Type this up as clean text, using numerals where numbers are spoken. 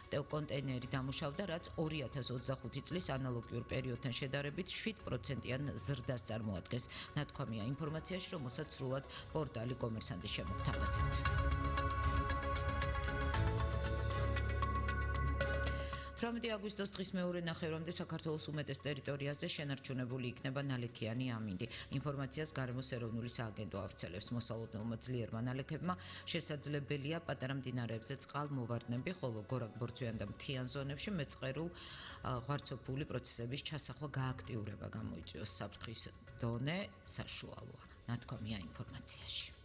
კონტეინერი დამუშავდა, რაც 2025 წლის ანალოგიურ პერიოდთან შედარებით 7%-იან ზრდას წარმოადგენს. ნათქვამია ინფორმაციაში, რომელსაც სრულად პორტალი კომერსანტი შემოგთავაზებთ. 18 აგვისტოს დღის მეორე ნახევრამდე საქართველოს უმეტეს ტერიტორიაზე შენარჩუნებული იქნება ნალექიანი ამინდი. ინფორმაციას გარემოს ეროვნული სააგენტო ავრცელებს. მოსალოდნელმა ძლიერმა ნალექებმა შესაძლებელია პატარა მდინარეებზე წყალმოვარდნები, ხოლო გორაკ-ბორცვიან და მთიან ზონებში მეწყერულ ღვარცოფული პროცესების ჩასახვა გააქტიურება გამოიწვიოს. საფრთხის დონე საშუალოა. ნათქვამია ინფორმაციაში.